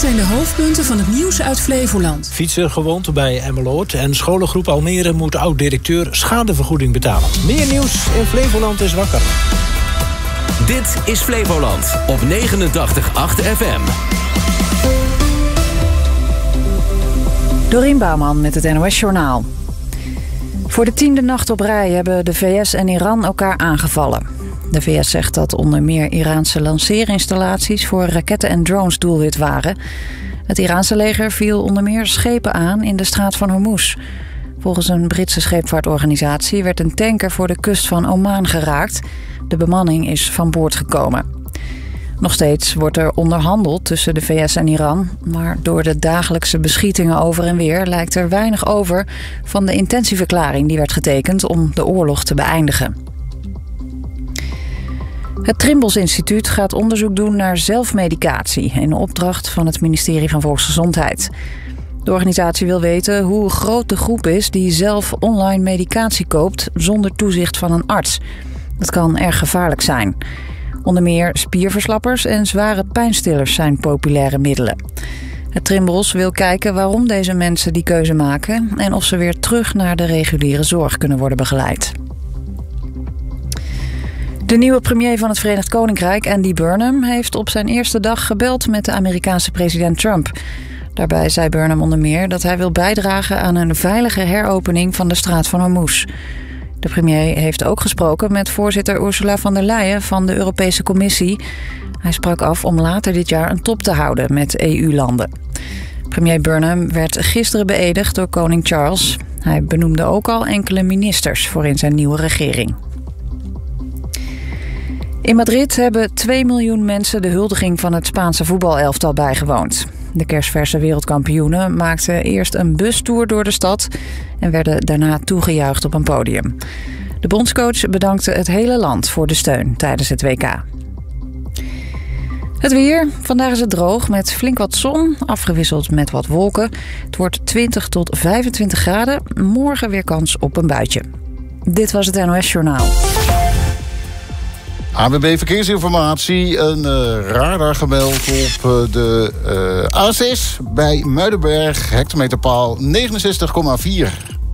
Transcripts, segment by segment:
zijn de hoofdpunten van het nieuws uit Flevoland. Fietser gewond bij Emmeloord en scholengroep Almere moet oud-directeur schadevergoeding betalen. Meer nieuws in Flevoland is wakker. Dit is Flevoland op 89.8 FM. Dorien Bouwman met het NOS-journaal. Voor de 10e nacht op rij hebben de VS en Iran elkaar aangevallen. De VS zegt dat onder meer Iraanse lanceerinstallaties voor raketten en drones doelwit waren. Het Iraanse leger viel onder meer schepen aan in de straat van Hormuz. Volgens een Britse scheepvaartorganisatie werd een tanker voor de kust van Oman geraakt. De bemanning is van boord gekomen. Nog steeds wordt er onderhandeld tussen de VS en Iran, maar door de dagelijkse beschietingen over en weer lijkt er weinig over van de intentieverklaring die werd getekend om de oorlog te beëindigen. Het Trimbos Instituut gaat onderzoek doen naar zelfmedicatie in opdracht van het ministerie van Volksgezondheid. De organisatie wil weten hoe groot de groep is die zelf online medicatie koopt zonder toezicht van een arts. Dat kan erg gevaarlijk zijn. Onder meer spierverslappers en zware pijnstillers zijn populaire middelen. Het Trimbos wil kijken waarom deze mensen die keuze maken en of ze weer terug naar de reguliere zorg kunnen worden begeleid. De nieuwe premier van het Verenigd Koninkrijk, Andy Burnham, heeft op zijn eerste dag gebeld met de Amerikaanse president Trump. Daarbij zei Burnham onder meer dat hij wil bijdragen aan een veilige heropening van de straat van Hormuz. De premier heeft ook gesproken met voorzitter Ursula von der Leyen van de Europese Commissie. Hij sprak af om later dit jaar een top te houden met EU-landen. Premier Burnham werd gisteren beëdigd door koning Charles. Hij benoemde ook al enkele ministers voor in zijn nieuwe regering. In Madrid hebben 2 miljoen mensen de huldiging van het Spaanse voetbalelftal bijgewoond. De kersverse wereldkampioenen maakten eerst een bustour door de stad en werden daarna toegejuicht op een podium. De bondscoach bedankte het hele land voor de steun tijdens het WK. Het weer. Vandaag is het droog met flink wat zon, afgewisseld met wat wolken. Het wordt 20 tot 25 graden. Morgen weer kans op een buitje. Dit was het NOS-journaal. ANWB Verkeersinformatie. Een radar gemeld op de A6 bij Muidenberg. Hectometerpaal 69,4.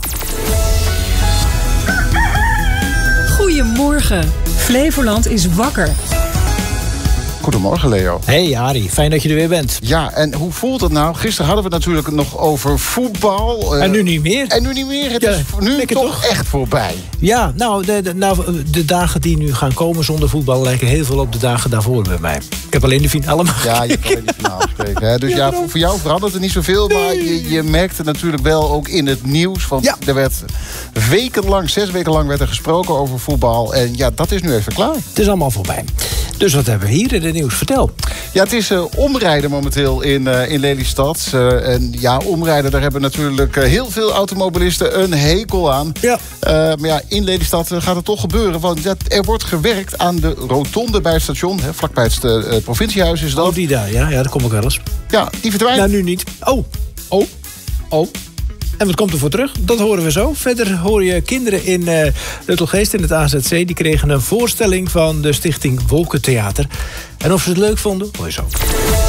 Goedemorgen. Flevoland is wakker. Goedemorgen, Leo. Hey Arie, fijn dat je er weer bent. Ja, en hoe voelt het nou? Gisteren hadden we het natuurlijk nog over voetbal. En nu niet meer. Het is nu toch echt voorbij. Ja, de dagen die nu gaan komen zonder voetbal lijken heel veel op de dagen daarvoor bij mij. Ik heb alleen de finale maar Ja, je hebt alleen de finale gekeken. Hè? Dus ja, voor jou verandert het niet zoveel. Maar je merkt het natuurlijk wel ook in het nieuws. Want er werd 6 weken lang werd er gesproken over voetbal. En ja, dat is nu even klaar. Het is allemaal voorbij. Dus wat hebben we hier in het nieuws? Vertel. Ja, het is omrijden momenteel in Lelystad. En ja, omrijden, daar hebben natuurlijk heel veel automobilisten een hekel aan. Ja. Maar ja, in Lelystad gaat het toch gebeuren. Want er wordt gewerkt aan de rotonde bij het station. Hè, vlakbij het provinciehuis is dat. Oh, die daar, ja, daar kom ik wel eens. Ja, die verdwijnt. Nou, nu niet. Oh. En wat komt er voor terug? Dat horen we zo. Verder hoor je kinderen in Luttelgeest in het AZC. Die kregen een voorstelling van de stichting Wolkentheater. En of ze het leuk vonden, hoor je zo.